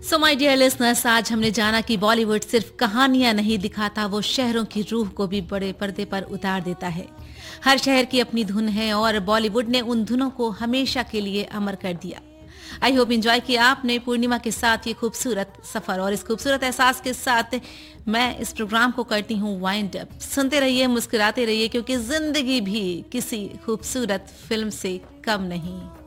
So my dear listeners, आज हमने जाना कि बॉलीवुड सिर्फ कहानियां नहीं दिखाता, वो शहरों की रूह को भी बड़े पर्दे पर उतार देता है। हर शहर की अपनी धुन है और बॉलीवुड ने उन धुनों को हमेशा के लिए अमर कर दिया। आई होप एंजॉय किया आपने पूर्णिमा के साथ ये खूबसूरत सफर, और इस खूबसूरत एहसास के साथ मैं इस प्रोग्राम को करती हूँ वाइंड अप। सुनते रहिए, मुस्कुराते रहिए, क्योंकि जिंदगी भी किसी खूबसूरत फिल्म से कम नहीं।